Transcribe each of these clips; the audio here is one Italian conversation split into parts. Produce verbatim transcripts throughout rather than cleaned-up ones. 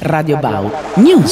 Radio Bau News.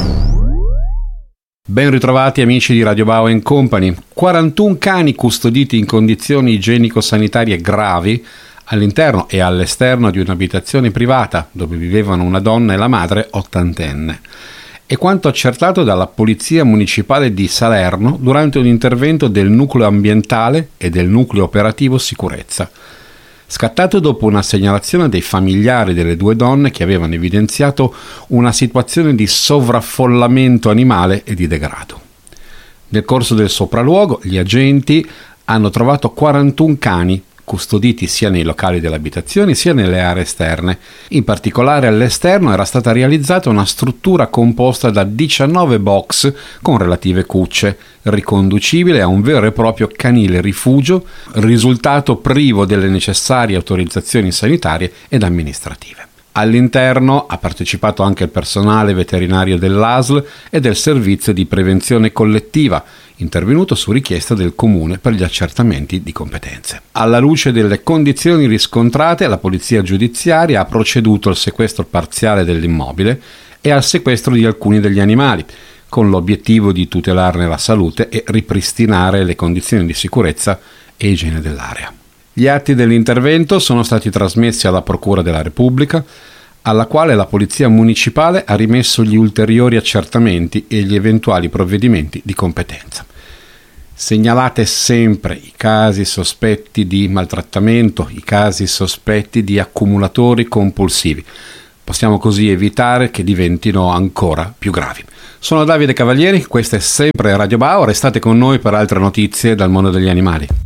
Ben ritrovati amici di Radio Bau and Company. quarantuno cani custoditi in condizioni igienico-sanitarie gravi all'interno e all'esterno di un'abitazione privata dove vivevano una donna e la madre ottantenne. È quanto accertato dalla Polizia Municipale di Salerno durante un intervento del Nucleo Ambientale e del Nucleo Operativo Sicurezza, scattato dopo una segnalazione dei familiari delle due donne che avevano evidenziato una situazione di sovraffollamento animale e di degrado. Nel corso del sopralluogo, gli agenti hanno trovato quarantuno cani custoditi sia nei locali delle abitazioni sia nelle aree esterne. In particolare all'esterno era stata realizzata una struttura composta da diciannove box con relative cucce, riconducibile a un vero e proprio canile rifugio, risultato privo delle necessarie autorizzazioni sanitarie ed amministrative. All'interno ha partecipato anche il personale veterinario dell'A S L e del servizio di prevenzione collettiva, intervenuto su richiesta del comune per gli accertamenti di competenze. Alla luce delle condizioni riscontrate, la polizia giudiziaria ha proceduto al sequestro parziale dell'immobile e al sequestro di alcuni degli animali, con l'obiettivo di tutelarne la salute e ripristinare le condizioni di sicurezza e igiene dell'area. Gli atti dell'intervento sono stati trasmessi alla Procura della Repubblica, alla quale la Polizia Municipale ha rimesso gli ulteriori accertamenti e gli eventuali provvedimenti di competenza. Segnalate sempre i casi sospetti di maltrattamento, i casi sospetti di accumulatori compulsivi. Possiamo così evitare che diventino ancora più gravi. Sono Davide Cavalieri, questa è sempre Radio Bau, restate con noi per altre notizie dal mondo degli animali.